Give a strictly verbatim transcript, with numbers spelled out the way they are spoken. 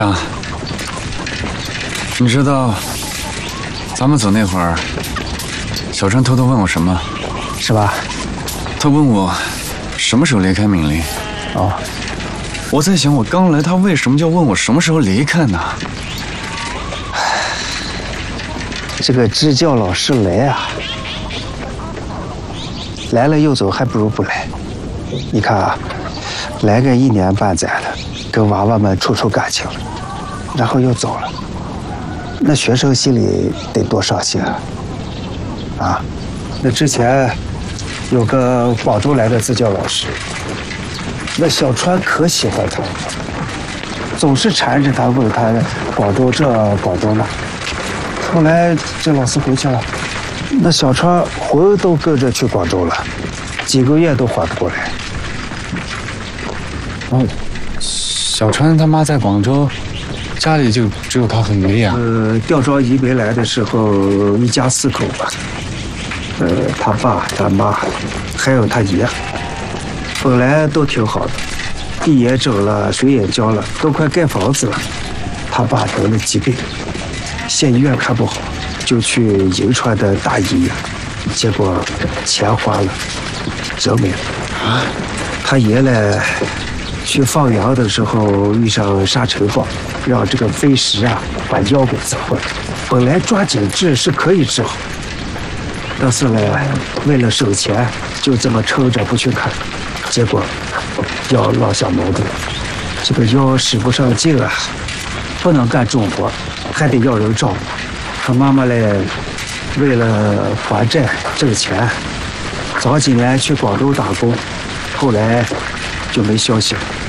啊，你知道咱们走那会儿，小川偷偷问我什么？ 是吧？ 他问我什么时候离开闵林。 哦， 我在想，我刚来，他为什么就问我什么时候离开呢？ 这个支教老师来啊，来了又走，还不如不来。你看啊，来个一年半载的，跟娃娃们处处感情了，然后又走了，那学生心里得多伤心啊！啊，那之前有个广州来的支教老师，那小川可喜欢他，总是缠着他问他广州这广州那。后来这老师回去了，那小川魂都跟着去广州了，几个月都缓不过来。 哦，小川他妈在广州，家里就只有他和于丽啊。 呃，吊庄移民来的时候，一家四口吧。呃，他爸、他妈，还有他爷，本来都挺好的，地也整了，水也浇了，都快盖房子了。他爸得了疾病。县医院看不好，就去银川的大医院，结果钱花了，人没了。啊！他爷呢，去放羊的时候遇上沙尘暴，让这个飞石啊把腰给砸坏了。本来抓紧治是可以治好，但是呢，为了省钱，就这么撑着不去看，结果腰落下毛病，这个腰使不上劲啊，不能干重活。还得要人照顾，他妈妈嘞，为了还债挣钱，早几年去广州打工，后来就没消息了。